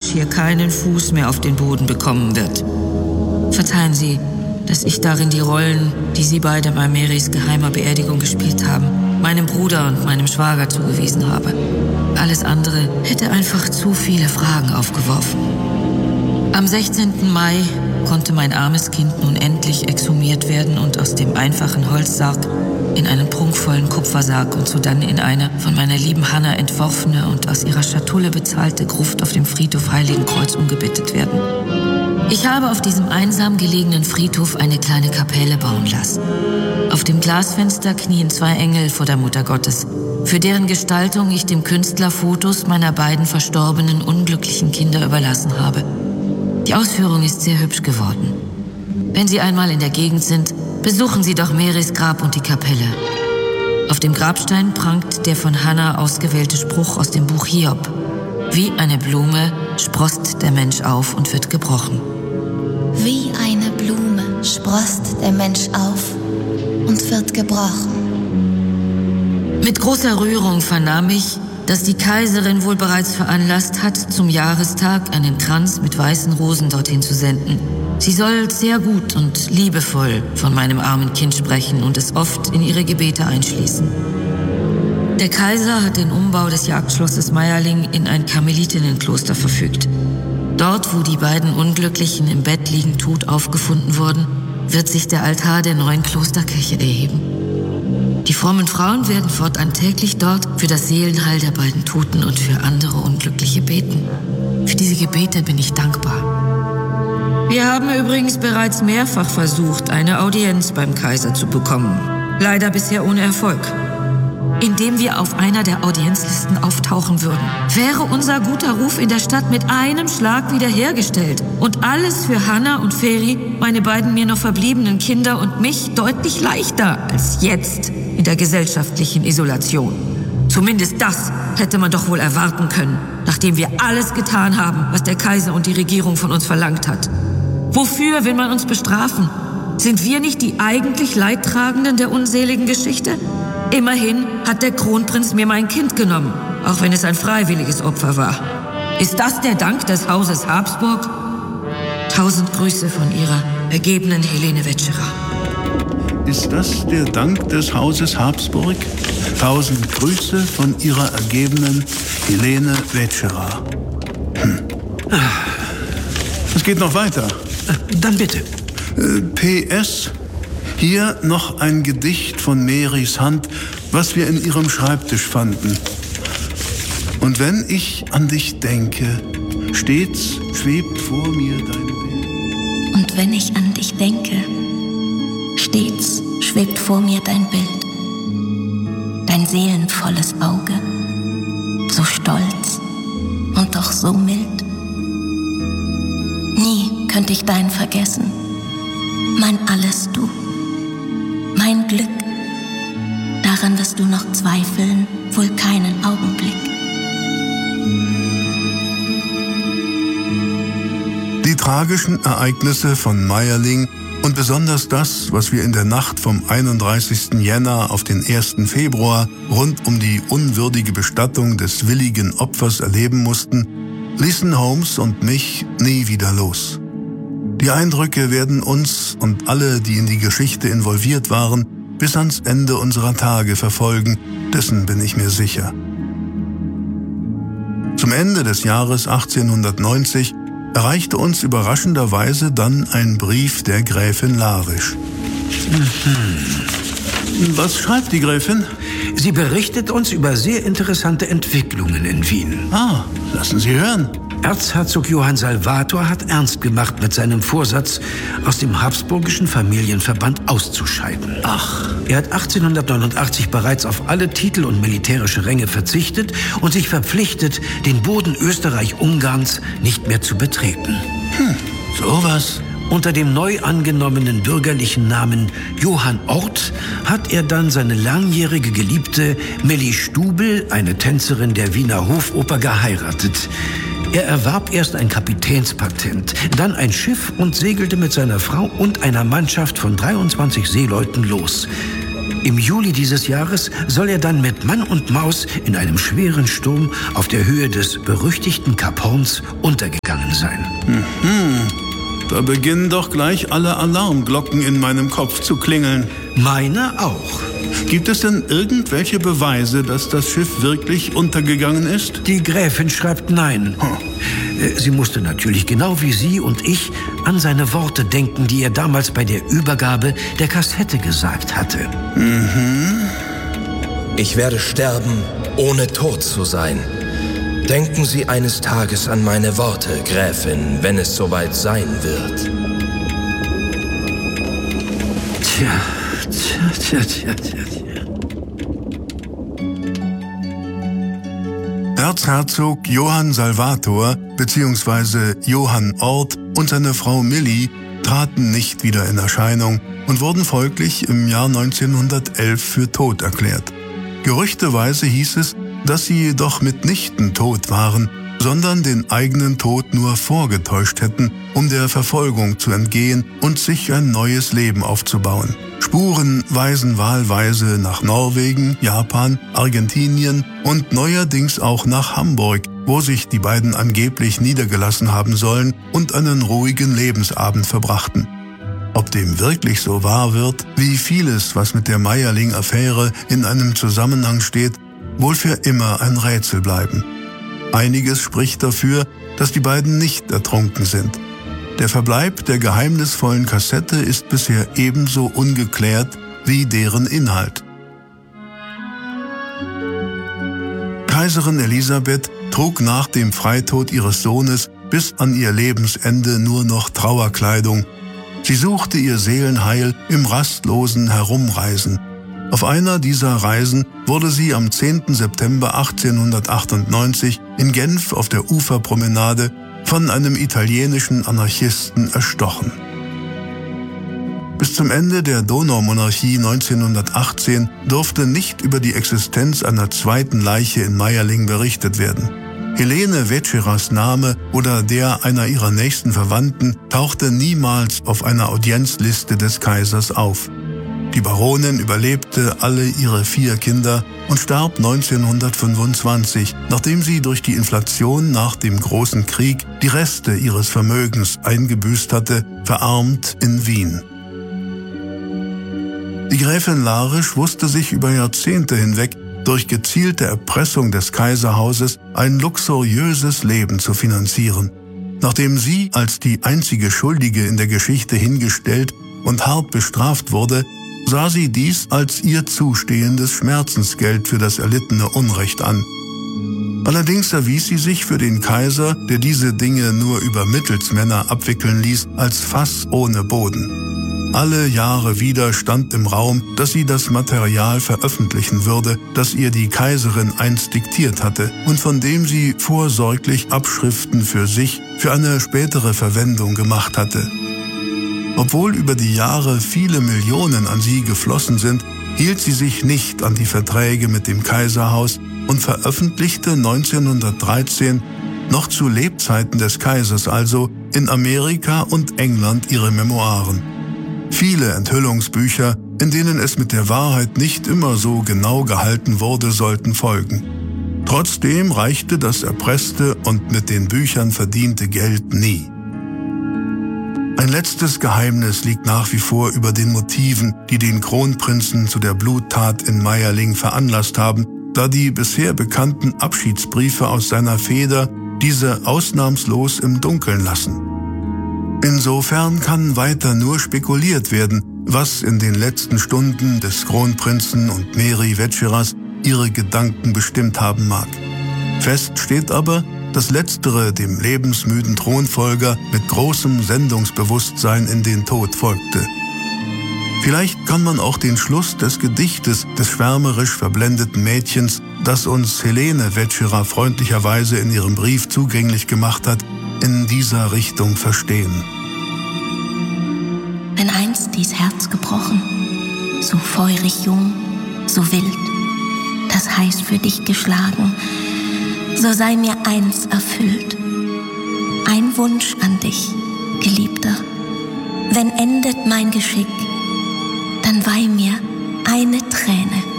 hier keinen Fuß mehr auf den Boden bekommen wird. Verzeihen Sie, dass ich darin die Rollen, die Sie beide bei Marys geheimer Beerdigung gespielt haben, meinem Bruder und meinem Schwager zugewiesen habe. Alles andere hätte einfach zu viele Fragen aufgeworfen. Am 16. Mai konnte mein armes Kind nun endlich exhumiert werden und aus dem einfachen Holzsarg in einen prunkvollen Kupfersarg und sodann in eine von meiner lieben Hanna entworfene und aus ihrer Schatulle bezahlte Gruft auf dem Friedhof Heiligenkreuz umgebettet werden. Ich habe auf diesem einsam gelegenen Friedhof eine kleine Kapelle bauen lassen. Auf dem Glasfenster knien 2 Engel vor der Mutter Gottes, für deren Gestaltung ich dem Künstler Fotos meiner beiden verstorbenen, unglücklichen Kinder überlassen habe. Die Ausführung ist sehr hübsch geworden. Wenn Sie einmal in der Gegend sind, besuchen Sie doch Marys Grab und die Kapelle. Auf dem Grabstein prangt der von Hanna ausgewählte Spruch aus dem Buch Hiob. Wie eine Blume sproßt der Mensch auf und wird gebrochen. Wie eine Blume sproßt der Mensch auf und wird gebrochen. Mit großer Rührung vernahm ich, dass die Kaiserin wohl bereits veranlasst hat, zum Jahrestag einen Kranz mit weißen Rosen dorthin zu senden. Sie soll sehr gut und liebevoll von meinem armen Kind sprechen und es oft in ihre Gebete einschließen. Der Kaiser hat den Umbau des Jagdschlosses Mayerling in ein Karmelitinnenkloster verfügt. Dort, wo die beiden Unglücklichen im Bett liegend tot aufgefunden wurden, wird sich der Altar der neuen Klosterkirche erheben. Die frommen Frauen werden fortan täglich dort für das Seelenheil der beiden Toten und für andere Unglückliche beten. Für diese Gebete bin ich dankbar. Wir haben übrigens bereits mehrfach versucht, eine Audienz beim Kaiser zu bekommen. Leider bisher ohne Erfolg. Indem wir auf einer der Audienzlisten auftauchen würden, wäre unser guter Ruf in der Stadt mit einem Schlag wiederhergestellt. Und alles für Hanna und Feri, meine beiden mir noch verbliebenen Kinder und mich deutlich leichter als jetzt in der gesellschaftlichen Isolation. Zumindest das hätte man doch wohl erwarten können, nachdem wir alles getan haben, was der Kaiser und die Regierung von uns verlangt hat. Wofür will man uns bestrafen? Sind wir nicht die eigentlich Leidtragenden der unseligen Geschichte? Immerhin hat der Kronprinz mir mein Kind genommen, auch wenn es ein freiwilliges Opfer war. Ist das der Dank des Hauses Habsburg? 1000 Grüße von Ihrer ergebenen Helene Wetscherer. Ist das der Dank des Hauses Habsburg? 1000 Grüße von Ihrer ergebenen Helene Wetscherer. Es geht noch weiter. Dann bitte. PS. Hier noch ein Gedicht von Marys Hand, was wir in ihrem Schreibtisch fanden. Und wenn ich an dich denke, stets schwebt vor mir dein Bild. Und wenn ich an dich denke, stets schwebt vor mir dein Bild. Dein seelenvolles Auge, so stolz und doch so mild. Nie könnte ich dein vergessen, mein alles du. Mein Glück, daran wirst du noch zweifeln, wohl keinen Augenblick. Die tragischen Ereignisse von Mayerling und besonders das, was wir in der Nacht vom 31. Jänner auf den 1. Februar rund um die unwürdige Bestattung des willigen Opfers erleben mussten, ließen Holmes und mich nie wieder los. Die Eindrücke werden uns und alle, die in die Geschichte involviert waren, bis ans Ende unserer Tage verfolgen, dessen bin ich mir sicher. Zum Ende des Jahres 1890 erreichte uns überraschenderweise dann ein Brief der Gräfin Larisch. Was schreibt die Gräfin? Sie berichtet uns über sehr interessante Entwicklungen in Wien. Lassen Sie hören. Erzherzog Johann Salvator hat ernst gemacht mit seinem Vorsatz, aus dem habsburgischen Familienverband auszuscheiden. Er hat 1889 bereits auf alle Titel und militärische Ränge verzichtet und sich verpflichtet, den Boden Österreich-Ungarns nicht mehr zu betreten. Sowas. Unter dem neu angenommenen bürgerlichen Namen Johann Ort hat er dann seine langjährige Geliebte Melli Stubel, eine Tänzerin der Wiener Hofoper, geheiratet. Er erwarb erst ein Kapitänspatent, dann ein Schiff und segelte mit seiner Frau und einer Mannschaft von 23 Seeleuten los. Im Juli dieses Jahres soll er dann mit Mann und Maus in einem schweren Sturm auf der Höhe des berüchtigten Kap Horns untergegangen sein. Da beginnen doch gleich alle Alarmglocken in meinem Kopf zu klingeln. Meine auch. Gibt es denn irgendwelche Beweise, dass das Schiff wirklich untergegangen ist? Die Gräfin schreibt nein. Sie musste natürlich genau wie Sie und ich an seine Worte denken, die er damals bei der Übergabe der Kassette gesagt hatte. Ich werde sterben, ohne tot zu sein. Denken Sie eines Tages an meine Worte, Gräfin, wenn es soweit sein wird. Tja. Erzherzog Johann Salvator bzw. Johann Ort und seine Frau Millie traten nicht wieder in Erscheinung und wurden folglich im Jahr 1911 für tot erklärt. Gerüchteweise hieß es, dass sie jedoch mitnichten tot waren, sondern den eigenen Tod nur vorgetäuscht hätten, um der Verfolgung zu entgehen und sich ein neues Leben aufzubauen. Spuren weisen wahlweise nach Norwegen, Japan, Argentinien und neuerdings auch nach Hamburg, wo sich die beiden angeblich niedergelassen haben sollen und einen ruhigen Lebensabend verbrachten. Ob dem wirklich so wahr wird, wie vieles, was mit der Mayerling-Affäre in einem Zusammenhang steht, wohl für immer ein Rätsel bleiben. Einiges spricht dafür, dass die beiden nicht ertrunken sind. Der Verbleib der geheimnisvollen Kassette ist bisher ebenso ungeklärt wie deren Inhalt. Kaiserin Elisabeth trug nach dem Freitod ihres Sohnes bis an ihr Lebensende nur noch Trauerkleidung. Sie suchte ihr Seelenheil im rastlosen Herumreisen. Auf einer dieser Reisen wurde sie am 10. September 1898 in Genf auf der Uferpromenade von einem italienischen Anarchisten erstochen. Bis zum Ende der Donaumonarchie 1918 durfte nicht über die Existenz einer zweiten Leiche in Mayerling berichtet werden. Helene Vetscheras Name oder der einer ihrer nächsten Verwandten tauchte niemals auf einer Audienzliste des Kaisers auf. Die Baronin überlebte alle ihre 4 Kinder und starb 1925, nachdem sie durch die Inflation nach dem Großen Krieg die Reste ihres Vermögens eingebüßt hatte, verarmt in Wien. Die Gräfin Larisch wusste sich über Jahrzehnte hinweg durch gezielte Erpressung des Kaiserhauses ein luxuriöses Leben zu finanzieren. Nachdem sie als die einzige Schuldige in der Geschichte hingestellt und hart bestraft wurde, sah sie dies als ihr zustehendes Schmerzensgeld für das erlittene Unrecht an. Allerdings erwies sie sich für den Kaiser, der diese Dinge nur über Mittelsmänner abwickeln ließ, als Fass ohne Boden. Alle Jahre wieder stand im Raum, dass sie das Material veröffentlichen würde, das ihr die Kaiserin einst diktiert hatte und von dem sie vorsorglich Abschriften für sich für eine spätere Verwendung gemacht hatte. Obwohl über die Jahre viele Millionen an sie geflossen sind, hielt sie sich nicht an die Verträge mit dem Kaiserhaus und veröffentlichte 1913, noch zu Lebzeiten des Kaisers also, in Amerika und England ihre Memoiren. Viele Enthüllungsbücher, in denen es mit der Wahrheit nicht immer so genau gehalten wurde, sollten folgen. Trotzdem reichte das erpresste und mit den Büchern verdiente Geld nie. Ein letztes Geheimnis liegt nach wie vor über den Motiven, die den Kronprinzen zu der Bluttat in Mayerling veranlasst haben, da die bisher bekannten Abschiedsbriefe aus seiner Feder diese ausnahmslos im Dunkeln lassen. Insofern kann weiter nur spekuliert werden, was in den letzten Stunden des Kronprinzen und Mary Vetscheras ihre Gedanken bestimmt haben mag. Fest steht aber, dass letztere dem lebensmüden Thronfolger mit großem Sendungsbewusstsein in den Tod folgte. Vielleicht kann man auch den Schluss des Gedichtes des schwärmerisch verblendeten Mädchens, das uns Helene Vetschera freundlicherweise in ihrem Brief zugänglich gemacht hat, in dieser Richtung verstehen. Wenn einst dies Herz gebrochen, so feurig jung, so wild, das heiß für dich geschlagen, so sei mir eins erfüllt. Ein Wunsch an dich, Geliebter. Wenn endet mein Geschick, dann weih mir eine Träne.